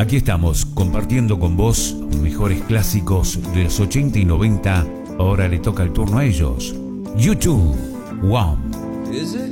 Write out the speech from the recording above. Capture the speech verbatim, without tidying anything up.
Aquí estamos compartiendo con vos mejores clásicos de los ochenta y noventa. Ahora le toca el turno a ellos. U dos, Wow.